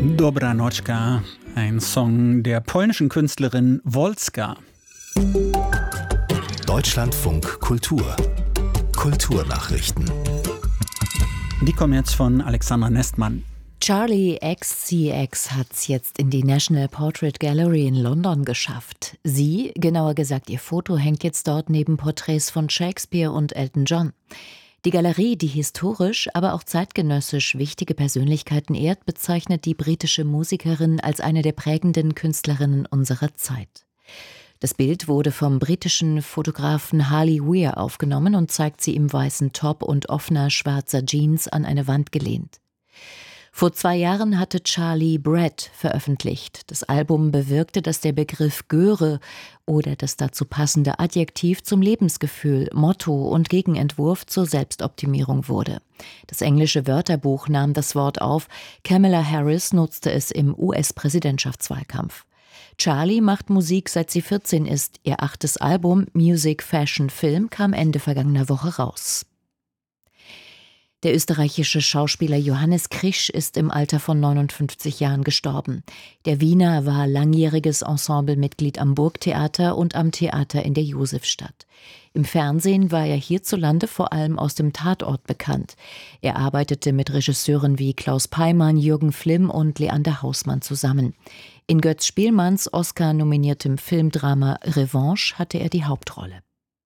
Dobra Nocka, ein Song der polnischen Künstlerin Wolska. Deutschlandfunk Kultur. Kulturnachrichten. Die kommen jetzt von Alexandra Nestmann. Charli XCX hat's jetzt in die National Portrait Gallery in London geschafft. Sie, genauer gesagt ihr Foto, hängt jetzt dort neben Porträts von Shakespeare und Elton John. Die Galerie, die historisch, aber auch zeitgenössisch wichtige Persönlichkeiten ehrt, bezeichnet die britische Musikerin als eine der prägenden Künstlerinnen unserer Zeit. Das Bild wurde vom britischen Fotografen Harley Weir aufgenommen und zeigt sie im weißen Top und offener schwarzer Jeans an eine Wand gelehnt. Vor 2 Jahren hatte Charli Bread veröffentlicht. Das Album bewirkte, dass der Begriff Göre oder das dazu passende Adjektiv zum Lebensgefühl, Motto und Gegenentwurf zur Selbstoptimierung wurde. Das englische Wörterbuch nahm das Wort auf, Kamala Harris nutzte es im US-Präsidentschaftswahlkampf. Charli macht Musik, seit sie 14 ist. Ihr 8. Album Music, Fashion, Film kam Ende vergangener Woche raus. Der österreichische Schauspieler Johannes Krisch ist im Alter von 59 Jahren gestorben. Der Wiener war langjähriges Ensemblemitglied am Burgtheater und am Theater in der Josefstadt. Im Fernsehen war er hierzulande vor allem aus dem Tatort bekannt. Er arbeitete mit Regisseuren wie Klaus Peimann, Jürgen Flimm und Leander Hausmann zusammen. In Götz Spielmanns Oscar-nominiertem Filmdrama Revanche hatte er die Hauptrolle.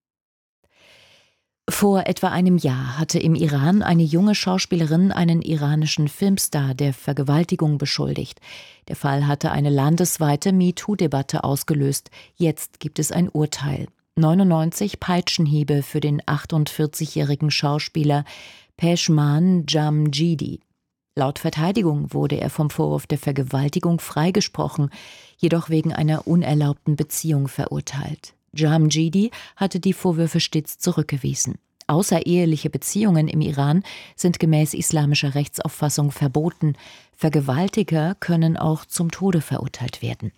Vor etwa einem Jahr hatte im Iran eine junge Schauspielerin einen iranischen Filmstar der Vergewaltigung beschuldigt. Der Fall hatte eine landesweite MeToo-Debatte ausgelöst. Jetzt gibt es ein Urteil. 99 Peitschenhiebe für den 48-jährigen Schauspieler Peshman Jamjidi. Laut Verteidigung wurde er vom Vorwurf der Vergewaltigung freigesprochen, jedoch wegen einer unerlaubten Beziehung verurteilt. Jamjidi hatte die Vorwürfe stets zurückgewiesen. Außereheliche Beziehungen im Iran sind gemäß islamischer Rechtsauffassung verboten. Vergewaltiger können auch zum Tode verurteilt werden.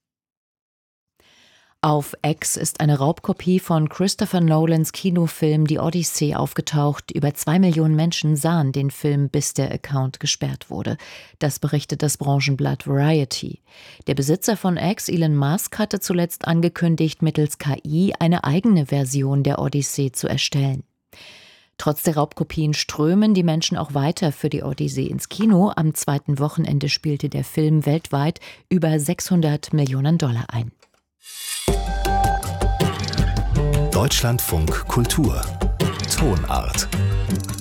Auf X ist eine Raubkopie von Christopher Nolans Kinofilm Die Odyssee aufgetaucht. Über 2 Millionen Menschen sahen den Film, bis der Account gesperrt wurde. Das berichtet das Branchenblatt Variety. Der Besitzer von X, Elon Musk, hatte zuletzt angekündigt, mittels KI eine eigene Version der Odyssee zu erstellen. Trotz der Raubkopien strömen die Menschen auch weiter für die Odyssee ins Kino. Am 2. Wochenende spielte der Film weltweit über $600 Millionen ein. Deutschlandfunk Kultur. Tonart.